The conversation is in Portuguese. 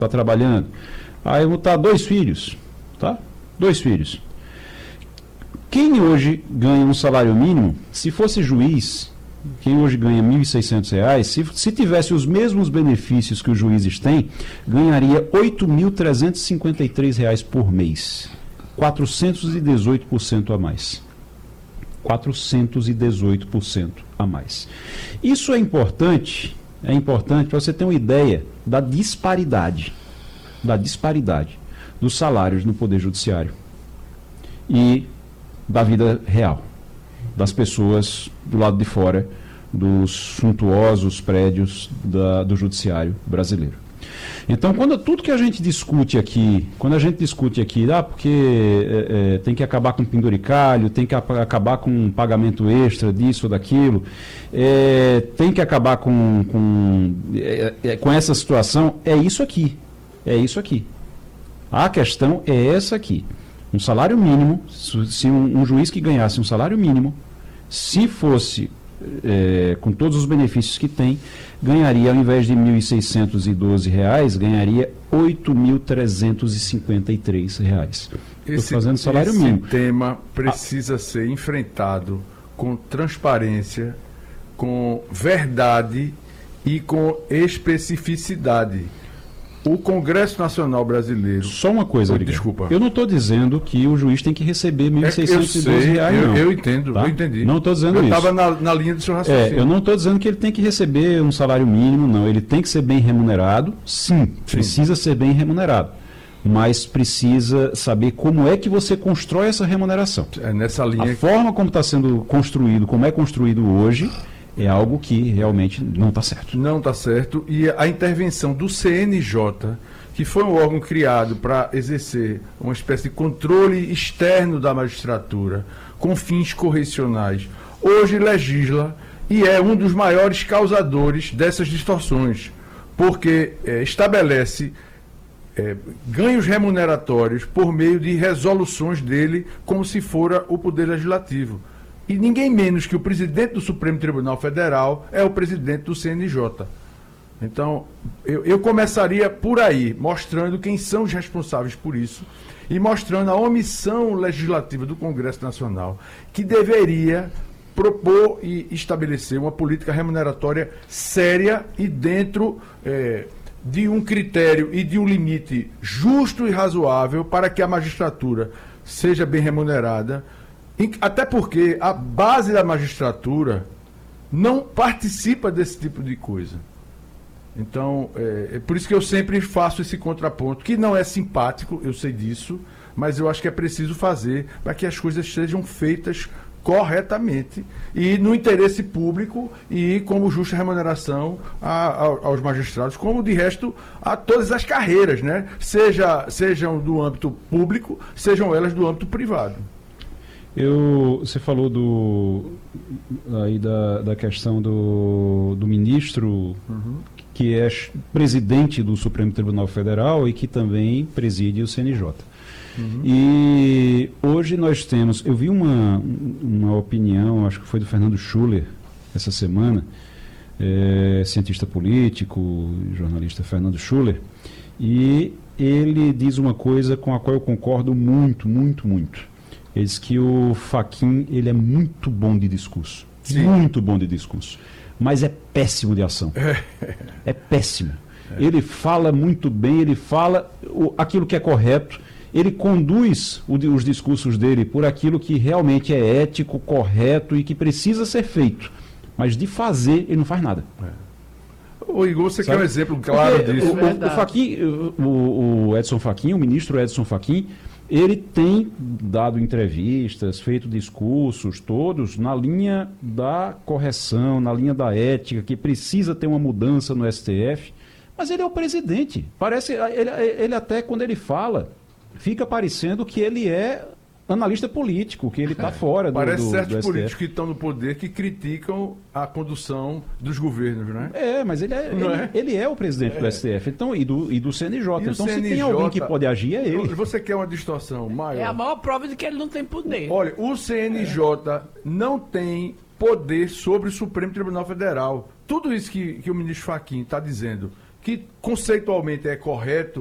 está trabalhando. Aí vão estar 2 filhos, tá? 2 filhos. Quem hoje ganha um salário mínimo, se fosse juiz, quem hoje ganha R$ 1.600, se tivesse os mesmos benefícios que os juízes têm, ganharia R$ 8.353 por mês. 418% a mais. 418% a mais. Isso é importante para você ter uma ideia da disparidade dos salários no Poder Judiciário e da vida real, das pessoas do lado de fora dos suntuosos prédios do Judiciário brasileiro. Então, tudo que a gente discute aqui, porque tem que acabar com penduricalho, tem que acabar com um pagamento extra disso ou daquilo, tem que acabar com essa situação, é isso aqui. A questão é essa aqui. Um salário mínimo, se um juiz que ganhasse um salário mínimo, se fosse com todos os benefícios que tem, ganharia, ao invés de R$ 1.612, ganharia R$ 8.353. Estou fazendo salário mínimo. Esse tema precisa ser enfrentado com transparência, com verdade e com especificidade. O Congresso Nacional Brasileiro... Só uma coisa, desculpa. Eu não estou dizendo que o juiz tem que receber R$ 1.612, não. Eu entendo, tá? Eu entendi. Não estou dizendo isso. Eu estava na linha do seu raciocínio. Eu não estou dizendo que ele tem que receber um salário mínimo, não. Ele tem que ser bem remunerado, sim. Precisa ser bem remunerado. Mas precisa saber como é que você constrói essa remuneração. É nessa linha. A forma como está sendo construído, como é construído hoje... é algo que realmente não está certo. Não está certo. E a intervenção do CNJ, que foi um órgão criado para exercer uma espécie de controle externo da magistratura, com fins correcionais, hoje legisla e é um dos maiores causadores dessas distorções, porque estabelece ganhos remuneratórios por meio de resoluções dele, como se fora o Poder Legislativo. E ninguém menos que o presidente do Supremo Tribunal Federal é o presidente do CNJ. Então, eu começaria por aí, mostrando quem são os responsáveis por isso e mostrando a omissão legislativa do Congresso Nacional, que deveria propor e estabelecer uma política remuneratória séria e dentro de um critério e de um limite justo e razoável para que a magistratura seja bem remunerada. Até porque a base da magistratura não participa desse tipo de coisa. Então, é por isso que eu sempre faço esse contraponto, que não é simpático, eu sei disso, mas eu acho que é preciso fazer para que as coisas sejam feitas corretamente e no interesse público e como justa remuneração aos magistrados, como de resto a todas as carreiras, né? Sejam do âmbito público, sejam elas do âmbito privado. Você falou aí da questão do ministro, que é presidente do Supremo Tribunal Federal e que também preside o CNJ. E hoje nós temos, eu vi uma opinião, acho que foi do Fernando Schuller, essa semana, cientista político, jornalista Fernando Schuller, e ele diz uma coisa com a qual eu concordo muito, muito, muito. Ele diz que o Fachin, ele é muito bom de discurso. Sim. Muito bom de discurso. Mas é péssimo de ação. É péssimo. Ele fala muito bem, ele fala aquilo que é correto, ele conduz os discursos dele por aquilo que realmente é ético, correto e que precisa ser feito. Mas de fazer, ele não faz nada. Ô Igor, você quer um exemplo claro disso? O Edson Fachin, o ministro Edson Fachin, ele tem dado entrevistas, feito discursos todos na linha da correção, na linha da ética, que precisa ter uma mudança no STF, mas ele é o presidente. Parece, ele até quando ele fala, fica parecendo que ele é analista político, que ele está fora do Parece do certos STF. políticos que estão no poder que criticam a condução dos governos, né? Mas ele é o presidente do STF então, e do CNJ. Então, CNJ, se tem alguém que pode agir, é ele. Você quer uma distorção maior? É a maior prova de que ele não tem poder. Olha, o CNJ não tem poder sobre o Supremo Tribunal Federal. Tudo isso que o ministro Fachin está dizendo, que conceitualmente é correto,